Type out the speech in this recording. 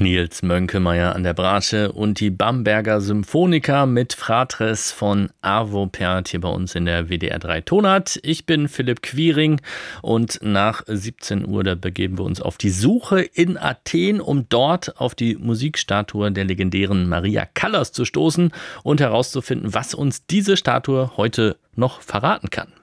Nils Mönkemeyer an der Bratsche und die Bamberger Symphoniker mit Fratres von Arvo Pärt hier bei uns in der WDR 3 Tonart. Ich bin Philipp Quiring und nach 17 Uhr, da begeben wir uns auf die Suche in Athen, um dort auf die Musikstatue der legendären Maria Callas zu stoßen und herauszufinden, was uns diese Statue heute noch verraten kann.